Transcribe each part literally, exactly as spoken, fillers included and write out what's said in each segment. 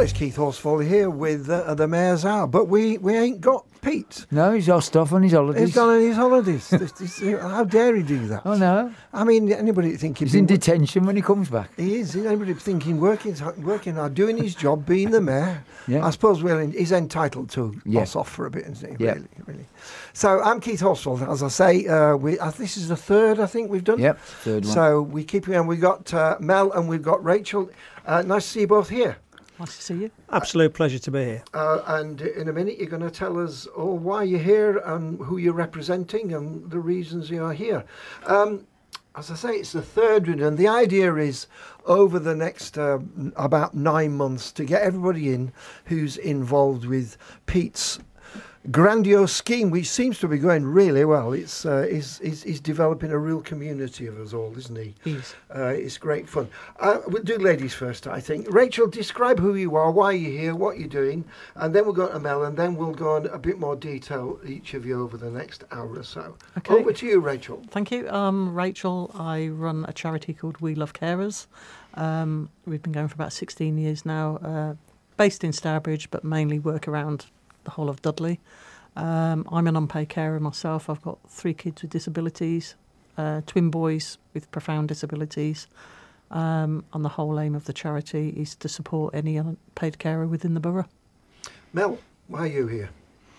Well, it's Keith Horsfall here with uh, the Mayor's Hour, but we, we ain't got Pete. No, he's lost off on his holidays. He's gone on his holidays. This- this- How dare he do that? Oh, no. I mean, anybody thinking... He's in detention when he comes back. He is. Anybody thinking working, working hard, doing his job, being the mayor. Yeah. I suppose well, he's entitled to Yeah. us off for a bit, isn't he? Yeah. Really, really. So I'm Keith Horsfall. As I say, uh, we uh, this is the third I think we've done. Yep, third one. So we keep it on. We've got uh, Mel and we've got Rachel. Uh, nice to see you both here. Nice to see you. Absolute pleasure to be here. Uh, and in a minute, you're going to tell us all why you're here and who you're representing and the reasons you are here. Um, as I say, it's the third one, and the idea is over the next uh, about nine months to get everybody in who's involved with Pete's grandiose scheme, which seems to be going really well. It's uh, he's, he's, he's developing a real community of us all, isn't he? Yes. Uh, it's great fun. Uh, we'll do ladies first, I think. Rachel, describe who you are, why you're here, what you're doing, and then we'll go to Mel, and then we'll go on a bit more detail, each of you, over the next hour or so. Okay. Over to you, Rachel. Thank you. Um, Rachel, I run a charity called We Love Carers. Um, we've been going for about sixteen years now, uh, based in Stourbridge, but mainly work around the whole of Dudley. Um, I'm an unpaid carer myself. I've got three kids with disabilities, uh, twin boys with profound disabilities. Um, and the whole aim of the charity is to support any unpaid carer within the borough. Mel, why are you here?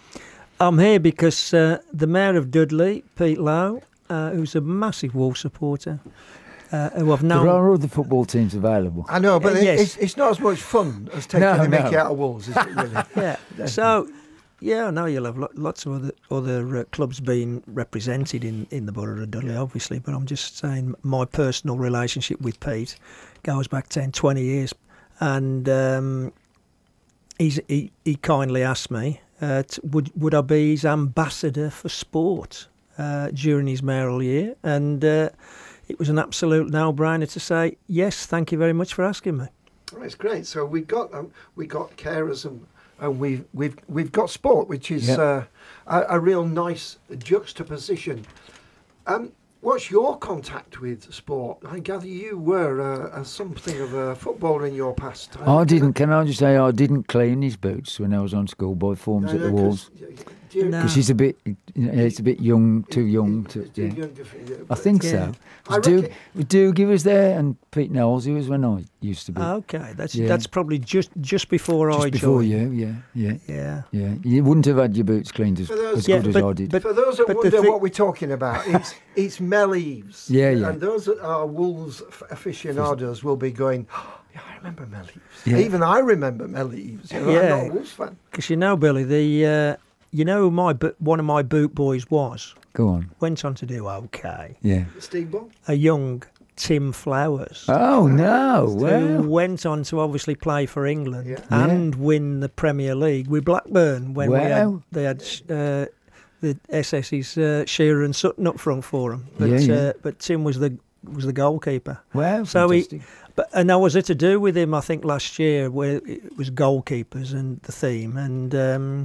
I'm here because uh, the Mayor of Dudley, Pete Lowe, uh, who's a massive Wolves supporter, uh, who I've known... There are other football teams available. I know, but Uh, it, yes. it's, it's not as much fun as taking No, the no. mickey out of Wolves, is it, really? Yeah, so... Yeah, I know you'll have lo- lots of other other uh, clubs being represented in, in the borough of Dudley, obviously, but I'm just saying my personal relationship with Pete goes back ten, twenty years. And um, he's, he, he kindly asked me, uh, to, would, would I be his ambassador for sport uh, during his mayoral year? And uh, it was an absolute no-brainer to say, yes, thank you very much for asking me. That's great. So we got um, we got carers and and we've we've we've got sport, which is Yep. uh, a, a real nice juxtaposition. Um, what's your contact with sport? I gather you were uh, a something of a footballer in your past. I didn't, can I just say, I didn't clean his boots when I was on schoolboy forms No, at the no, 'cause Wolves. y- y- do you- No. Because he's a bit, you know, he's a bit young, too young. To, too yeah. young for you, I but- think Yeah. so. I Do, reckon- do give us there, and Pete Knowles, he was when I used to be. Okay, that's Yeah. that's probably just just before just I before joined. you, yeah, yeah, Yeah. yeah. You wouldn't have had your boots cleaned as, For those- as Yeah, good but- as I did. but- For those that But the wonder thi- what we're talking about, it's it's Mel Eves. Yeah, yeah. And those that are Wolves f- aficionados will be going, oh, yeah, I remember Mel Eves. Yeah. Even I remember Mel Eves. You know, I'm Yeah. not a Wolves fan. Because you know, Billy, the uh, you know who my bo- one of my boot boys was Go on, went on to do okay. yeah. Steve Ball. A young Tim Flowers, Oh no, who well, went on to obviously play for England Yeah. and win the Premier League with Blackburn when we had, Wow. they had uh, the S S's uh, Shearer and Sutton up front for him. But Yeah, yeah. Uh, but Tim was the was the goalkeeper. well, So he- fantastic. But and I was at to do with him, I think, last year, where it was goalkeepers and the theme. And um,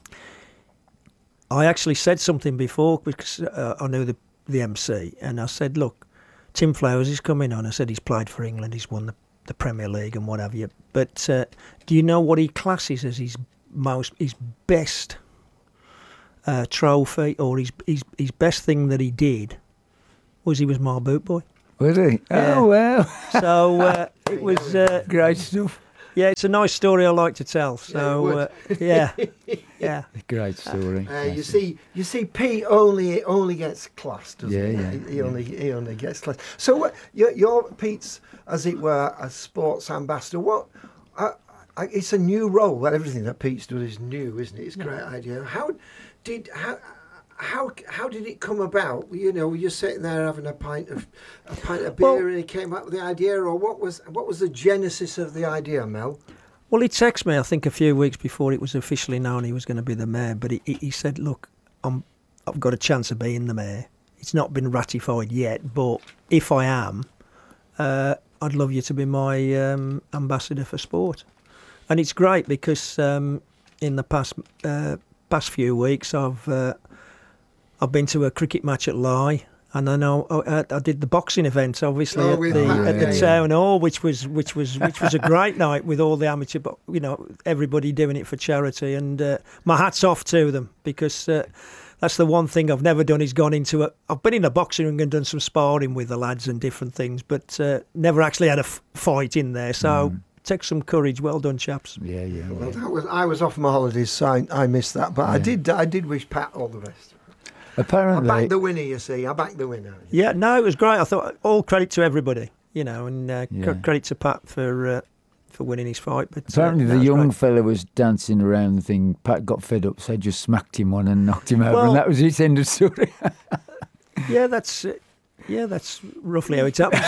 I actually said something before because uh, I knew the the M C, and I said, "Look, Tim Flowers is coming on." I said he's played for England, he's won the, the Premier League and what have you. But uh, do you know what he classes as his most his best uh, trophy or his, his his best thing that he did was he was my boot boy. Was he? Yeah. Oh well, So uh, it was. Uh, great stuff. Yeah, it's a nice story I like to tell. So would. uh, yeah, yeah. Great story. Uh, you Yes. see, you see, Pete only only gets class, doesn't Yeah, he? yeah, He, he yeah. only he only gets class. So uh, you're, you're Pete's, as it were, a sports ambassador. What? Uh, I, it's a new role. Well, everything that Pete's done is new, isn't it? It's a great idea. How did how? How how did it come about? You know, you're sitting there having a pint of a pint of beer, Well- and he came up with the idea, or what was what was the genesis of the idea, Mel? Well, he texted me, I think, a few weeks before it was officially known he was going to be the mayor. But he, he he said, "Look, I'm I've got a chance of being the mayor. It's not been ratified yet, but if I am, uh, I'd love you to be my um, ambassador for sport." And it's great because um, in the past uh, past few weeks, I've uh, I've been to a cricket match at Lye, And I know I, I did the boxing event, obviously Oh, at with the Pat, at the yeah, yeah. town hall, which was which was which was a great night with all the amateur, bo- you know, everybody doing it for charity. And uh, my hat's off to them, because uh, that's the one thing I've never done is gone into a. I've been in a boxing ring and done some sparring with the lads and different things, but uh, never actually had a f- fight in there. So Mm. take some courage. Well done, chaps. Yeah, yeah. Well, yeah. that was I was off my holidays, so I, I missed that. But I Yeah. did I did wish Pat all the best. I Apparently, backed the winner, you see. I backed the winner. Yeah, no, it was great. I thought all credit to everybody, you know, and uh, Yeah. c- credit to Pat for uh, for winning his fight. But uh, apparently that the was young great. fella was dancing around the thing. Pat got fed up, so he just smacked him one and knocked him over, Well- and that was it. End of story. Yeah, that's uh, yeah, that's roughly how it's happened.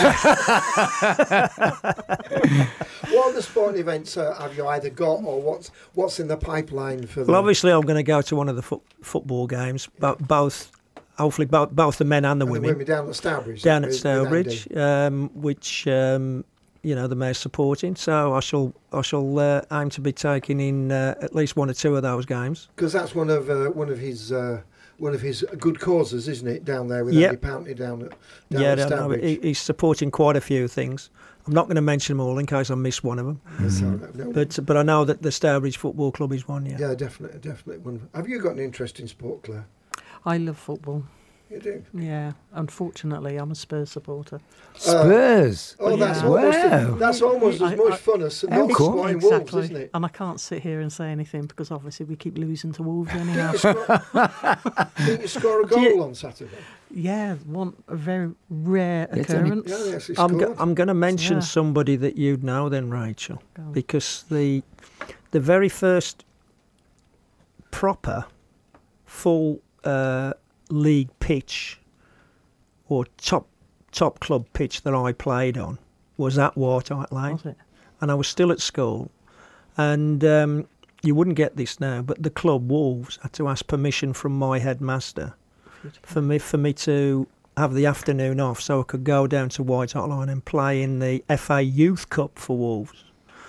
What other sporting events uh, have you either got, or what's what's in the pipeline for the? Well, obviously, I'm going to go to one of the fo- football games, but both, hopefully, both, both the men and the and the women women down at Stourbridge. down at with- with Andy. Stourbridge, um, which um, you know the mayor's supporting. So I shall I shall uh, aim to be taking in uh, at least one or two of those games. Because that's one of uh, one of his uh, one of his good causes, isn't it? Down there with Yep. Andy Pountney down at down yeah, at no, no, Stourbridge. he, he's supporting quite a few things. I'm not going to mention them all in case I miss one of them. That's all right. No, But but I know that the Stourbridge Football Club is one. Yeah. yeah, definitely, definitely. One. Have you got an interest in sport, Claire? I love football. You do. Yeah, unfortunately, I'm a Spurs supporter. Spurs. Oh, that's Yeah. almost Wow. that's almost as I- much I- fun as How not cool. supporting Exactly. Wolves, isn't it? And I can't sit here and say anything because obviously we keep losing to Wolves Didn't anyhow. you score, didn't you score a Do you- goal on Saturday? Yeah, one a very rare It's only- occurrence. Yeah, yes, he I'm scored. go- I'm going to mention Yeah. somebody that you'd know then, Rachel, Go on. because the the very first proper full uh, league pitch or top top club pitch that I played on was at Whitehart Lane, Was it? and I was still at school, and um, you wouldn't get this now, but the club Wolves had to ask permission from my headmaster for me for me to have the afternoon off so I could go down to White Hart Line and play in the F A Youth Cup for Wolves.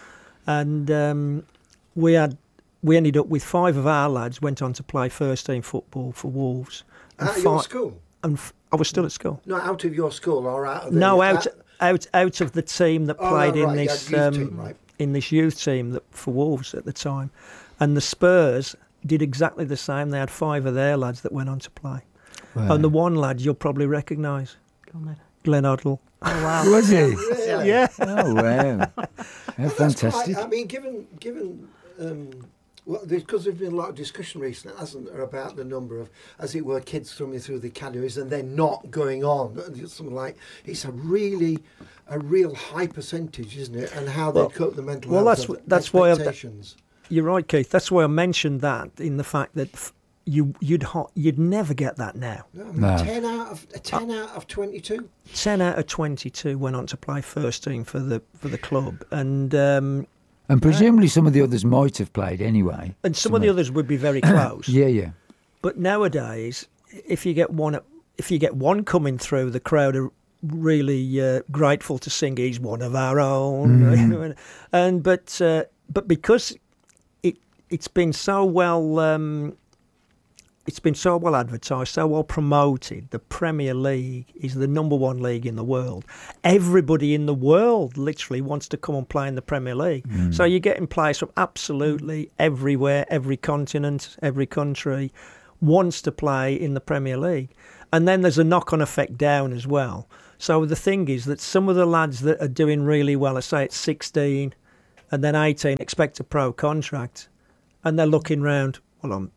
And um, we had we ended up with five of our lads went on to play first team football for Wolves. And At your fi- school? and f- I was still at school. No, out of your school or out of the... No, out out- out out of the team that Oh, played right, in right, you this had youth um, team, right. in this youth team that for Wolves at the time. And the Spurs did exactly the same. They had five of their lads that went on to play. Wow. And the one lad you'll probably recognise, Go on then. Glenn Hoddle. Oh wow. Was he? Really? Yeah. Oh wow! How Well, that's fantastic! quite- I mean, given given um, well, because there's been a lot of discussion recently, hasn't there, about the number of, as it were, kids coming through the academies and then not going on. And it's something like it's a really, a real high percentage, isn't it? And how Well- they cope the mental well, health that's of wh- that's why I've- expectations. You're right, Keith. That's why I mentioned that in the fact that f- you you'd ho- you'd never get that now. No, I mean, No. ten out of ten out of twenty-two. Ten out of twenty-two went on to play first team for the for the club, and um, And presumably some of the others might have played anyway. and some of the others would be very close. Yeah, yeah. But nowadays, if you get one, if you get one coming through, the crowd are really uh, grateful to sing "He's one of our own," and but uh, but because it it's been so well. Um, It's been so well advertised, so well promoted. The Premier League is the number one league in the world. Everybody in the world literally wants to come and play in the Premier League. So you're getting players from absolutely everywhere, every continent, every country wants to play in the Premier League. And then there's a knock-on effect down as well. So the thing is that some of the lads that are doing really well, I say at sixteen and then eighteen, expect a pro contract. And they're looking round, well, I'm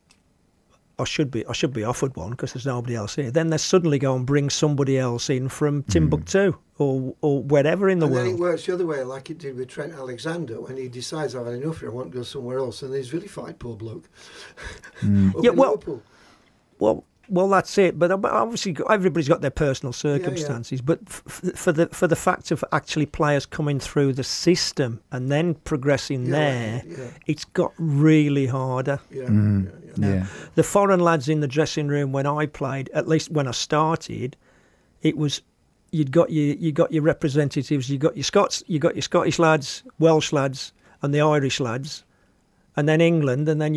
I should be I should be offered one because there's nobody else here. Then they suddenly go and bring somebody else in from Timbuktu or or wherever in the And then world. it works the other way, like it did with Trent Alexander when he decides I've had enough here, I want to go somewhere else, and he's vilified, poor bloke. Up Yeah, in well- Liverpool. Well, well, that's it. But obviously, everybody's got their personal circumstances. But f- f- for the for the fact of actually players coming through the system and then progressing Yeah, there, yeah. it's got really harder. Yeah, Mm. yeah, yeah. Yeah. The foreign lads in the dressing room when I played, at least when I started, it was you'd got your you got your representatives, you got your Scots, you got your Scottish lads, Welsh lads, and the Irish lads, and then England, and then you could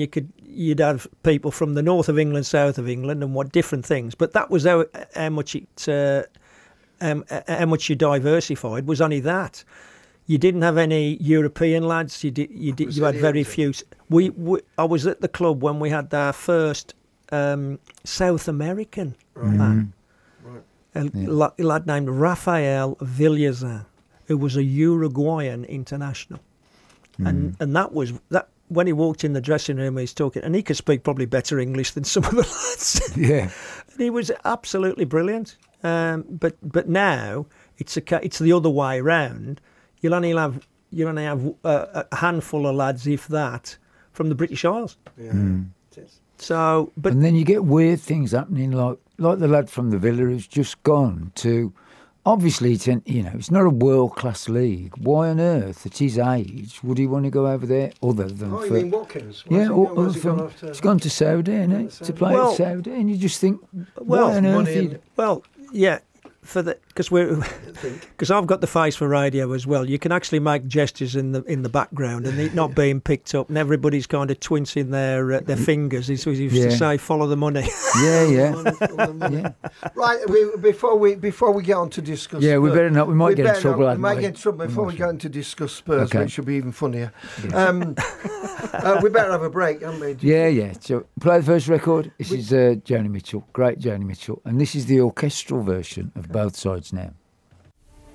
you'd have people from the north of England, south of England, and what different things. But that was how, how much it, uh, um, how much you diversified was only that. You didn't have any European lads. You did. You did. You had very few. We, we. I was at the club when we had our first um, South American Right. man, Right. a Yeah. la- a lad named Rafael Villazan, who was a Uruguayan international, and and that was that. When he walked in the dressing room, he was talking, and he could speak probably better English than some of the lads. Yeah. And he was absolutely brilliant. Um, but but now it's a ca- it's the other way round. You'll only have you'll only have uh, a handful of lads, if that, from the British Isles. Yeah. Mm. It is. So, but And then you get weird things happening, like like the lad from the Villa who's just gone to. Obviously, it's an, you know, it's not a world class league. Why on earth, at his age, would he want to go over there other than Oh, you for? mean Watkins? Yeah, Where's he or, gone- or where's he from, gone off to? it's gone to Saudi, isn't it? To play Well- at Saudi, and you just think, well, why on earth? money he'd- and- well, yeah, for the because we're think. because I've got the face for radio as well. You can actually make gestures in the in the background and it not being picked up, and everybody's kind of twincing their uh, their fingers. As we used Yeah. to say, follow the money. yeah, yeah, Wonderful, wonderful. yeah. Right, we, before we before we get on to discuss, Yeah, we Spurs- better not. We might we get in better trouble. not- we hadn't might we? get in trouble before we might. go on to discuss Spurs, Okay. which should be even funnier. Yeah. Um, uh, we better have a break, haven't we? Yeah, yeah. So play the first record. This is uh, Joni Mitchell, great Joni Mitchell, and this is the orchestral version of Both Sides Now.